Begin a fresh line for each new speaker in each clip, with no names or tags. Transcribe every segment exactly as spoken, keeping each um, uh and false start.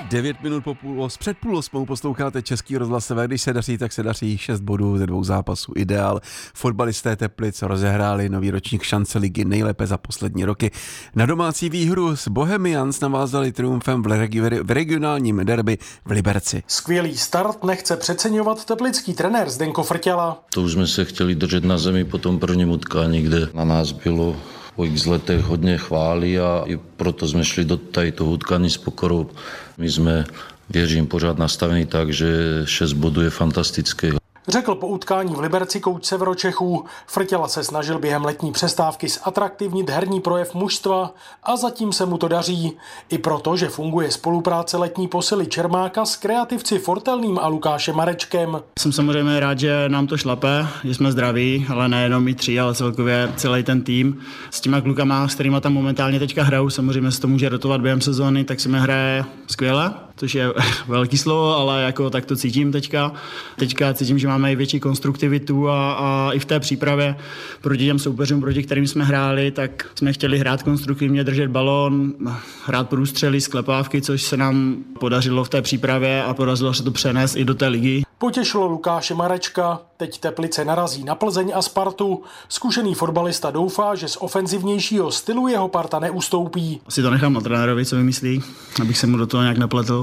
Devět minut po půl, před půl osmou posloucháte Český rozhlas Sever. Když se daří, tak se daří šest bodů ze dvou zápasů. Ideál. Fotbalisté Teplic rozehráli nový ročník šance ligy nejlépe za poslední roky. Na domácí výhru s Bohemians navázali triumfem v, regi- v regionálním derby v Liberci.
Skvělý start nechce přeceňovat teplický trenér Zdenko Frťala.
To už jsme se chtěli držet na zemi po tom prvním utkání, kde na nás bylo po x letech hodně chvály a i proto jsme šli do tohto utkání s pokorou. My jsme, věřím, pořád nastavení tak, že šest bodů je fantastické.
Řekl po utkání v Liberci kouč Severočechů. Frťala se snažil během letní přestávky zatraktivnit herní projev mužstva a zatím se mu to daří. I proto, že funguje spolupráce letní posily Čermáka s kreativci Fortelným a Lukášem Marečkem.
Jsem samozřejmě rád, že nám to šlape, že jsme zdraví, ale nejenom my tři, ale celkově celý ten tým. S těma klukama, s kterýma tam momentálně teďka hrajou, samozřejmě se to může rotovat během sezóny, tak se mi hraje skvěle, což je velký slovo, ale jako tak to cítím teďka. Teďka cítím, že máme i větší konstruktivitu a, a i v té přípravě proti těm soupeřům, proti kterým jsme hráli, tak jsme chtěli hrát konstruktivně, držet balón, hrát průstřely, sklepávky, což se nám podařilo v té přípravě a podařilo se to přenést i do té ligy.
Potěšilo Lukáše Marečka. Teď Teplice narazí na Plzeň a Spartu. Zkušený fotbalista doufá, že z ofenzivnějšího stylu jeho parta neustoupí.
Asi to nechám na trenérovi, co vymyslí, abych se mu do toho nějak nepletl.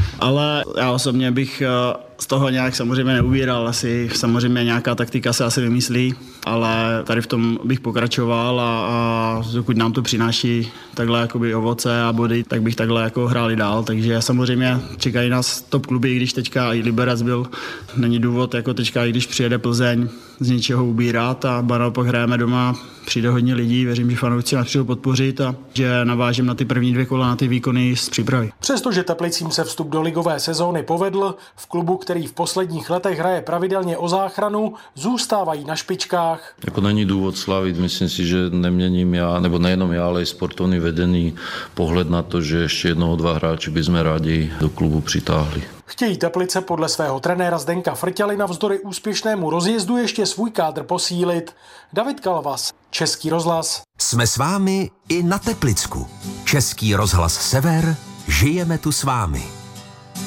Ale já osobně bych z toho nějak samozřejmě neubíral. Asi samozřejmě nějaká taktika se asi vymyslí, ale tady v tom bych pokračoval a, a dokud nám to přináší takhle jakoby ovoce a body, tak bych takhle jako hráli dál. Takže samozřejmě čekají nás top kluby, i když teďka i Liberec byl. Není důvod jako teďka, i když přijede Plzeň, z něčeho ubírat a naopak hrajeme doma, přijde hodně lidí, věřím, že fanoušci nás přijdou podpořit a že navážím na ty první dvě kola, na ty výkony z přípravy.
Přestože Teplicím se vstup do ligové sezóny povedl, v klubu, který v posledních letech hraje pravidelně o záchranu, zůstávají na špičkách.
Jako není důvod slavit, myslím si, že neměním já, nebo nejenom já, ale i sportovní vedený pohled na to, že ještě jednoho, dva hráči by jsme rádi do klubu přitáhli.
Chtějí Teplice podle svého trenéra Zdenka Frťaly navzdory úspěšnému rozjezdu ještě svůj kádr posílit. David Kalvas, Český rozhlas.
Jsme s vámi i na Teplicku. Český rozhlas Sever, žijeme tu s vámi.